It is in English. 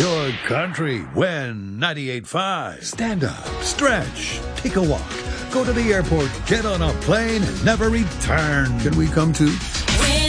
your country. Win 98.5. Stand up, stretch, take a walk, go to the airport, get on a plane, and never return. Can we come to